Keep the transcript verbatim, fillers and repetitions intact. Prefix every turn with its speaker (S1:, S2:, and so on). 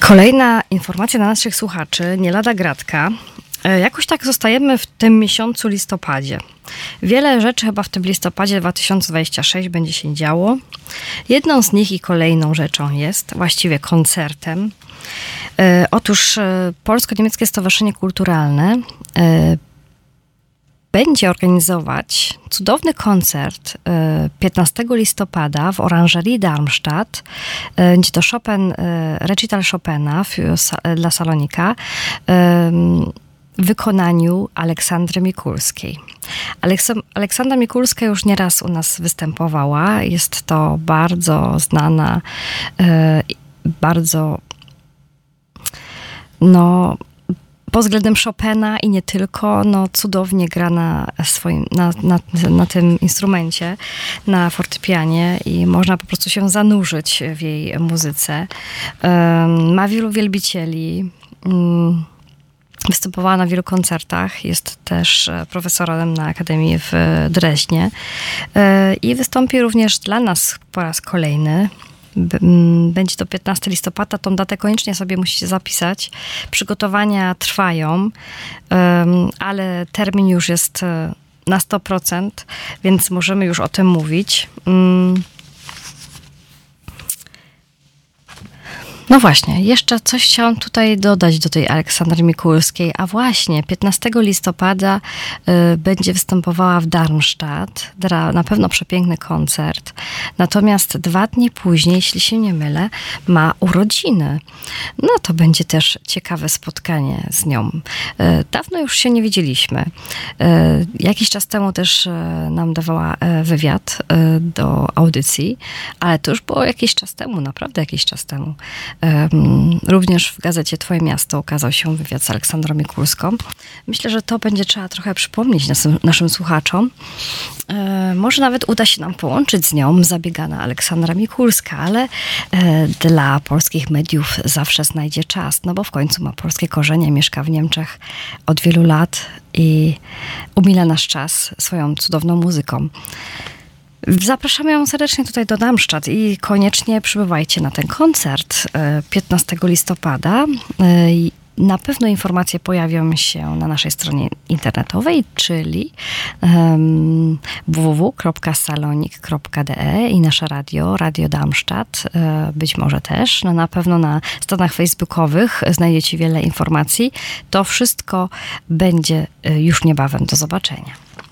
S1: Kolejna informacja dla naszych słuchaczy, nie lada gratka. Jakoś tak zostajemy w tym miesiącu listopadzie. Wiele rzeczy chyba w tym listopadzie dwa tysiące dwudziestym szóstym będzie się działo. Jedną z nich i kolejną rzeczą jest, właściwie koncertem. E, otóż e, Polsko-Niemieckie Stowarzyszenie Kulturalne e, będzie organizować cudowny koncert e, piętnastego listopada w Oranżerii Darmstadt. E, będzie to Chopin, e, recital Chopina w, sa, dla Salonika. E, w wykonaniu Aleksandry Mikulskiej. Aleks- Aleksandra Mikulska już nieraz u nas występowała. Jest to bardzo znana, e, bardzo no pod względem Chopina i nie tylko, no cudownie gra na swoim, na, na, na tym instrumencie, na fortepianie i można po prostu się zanurzyć w jej muzyce. E, ma wielu wielbicieli. Mm, Występowała na wielu koncertach, jest też profesorem na Akademii w Dreźnie i wystąpi również dla nas po raz kolejny. Będzie to piętnastego listopada, tą datę koniecznie sobie musicie zapisać. Przygotowania trwają, ale termin już jest na sto procent, więc możemy już o tym mówić. No właśnie, jeszcze coś chciałam tutaj dodać do tej Aleksandry Mikulskiej, a właśnie piętnastego listopada y, będzie występowała w Darmstadt, Dra, na pewno przepiękny koncert, natomiast dwa dni później, jeśli się nie mylę, ma urodziny. No to będzie też ciekawe spotkanie z nią. Y, dawno już się nie widzieliśmy. Y, jakiś czas temu też y, nam dawała y, wywiad y, do audycji, ale to już było jakiś czas temu, naprawdę jakiś czas temu. Również w gazecie Twoje Miasto ukazał się wywiad z Aleksandrą Mikulską. Myślę, że to będzie trzeba trochę przypomnieć naszym, naszym słuchaczom. E, może nawet uda się nam połączyć z nią zabiegana Aleksandra Mikulska, ale e, dla polskich mediów zawsze znajdzie czas, no bo w końcu ma polskie korzenie, mieszka w Niemczech od wielu lat i umila nasz czas swoją cudowną muzyką. Zapraszamy ją serdecznie tutaj do Darmstadt i koniecznie przybywajcie na ten koncert piętnastego listopada. Na pewno informacje pojawią się na naszej stronie internetowej, czyli um, w w w kropka salonik kropka d e i nasze radio, Radio Darmstadt, być może też. No na pewno na stronach facebookowych znajdziecie wiele informacji. To wszystko będzie już niebawem. Do zobaczenia.